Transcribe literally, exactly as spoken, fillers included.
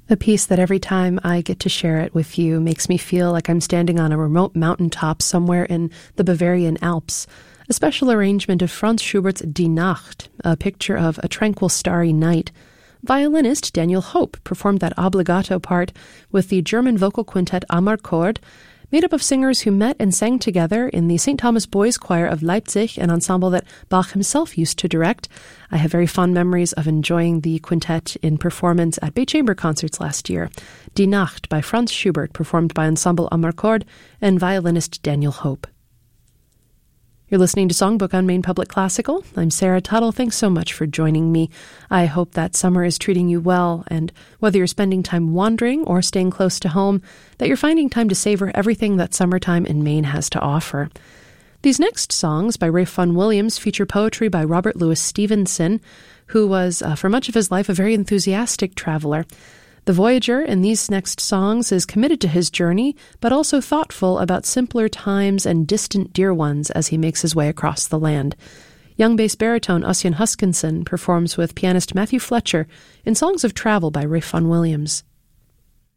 A piece that every time I get to share it with you makes me feel like I'm standing on a remote mountaintop somewhere in the Bavarian Alps. A special arrangement of Franz Schubert's Die Nacht, a picture of a tranquil starry night. Violinist Daniel Hope performed that obbligato part with the German vocal quintet Amarcord, made up of singers who met and sang together in the Saint Thomas Boys Choir of Leipzig, an ensemble that Bach himself used to direct. I have very fond memories of enjoying the quintet in performance at Bay Chamber concerts last year. Die Nacht by Franz Schubert, performed by Ensemble Amarcord and violinist Daniel Hope. You're listening to Songbook on Maine Public Classical. I'm Sarah Tuttle. Thanks so much for joining me. I hope that summer is treating you well, and whether you're spending time wandering or staying close to home, that you're finding time to savor everything that summertime in Maine has to offer. These next songs by Ralph Vaughan Williams feature poetry by Robert Louis Stevenson, who was, uh, for much of his life, a very enthusiastic traveler. The voyager in these next songs is committed to his journey, but also thoughtful about simpler times and distant dear ones as he makes his way across the land. Young bass baritone Ossian Huskinson performs with pianist Matthew Fletcher in Songs of Travel by Ralph Vaughan Williams.